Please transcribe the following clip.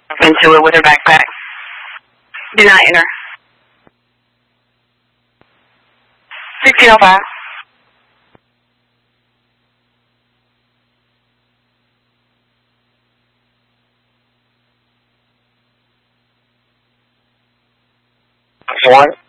into it with her backpack. Do not enter. 1605. One.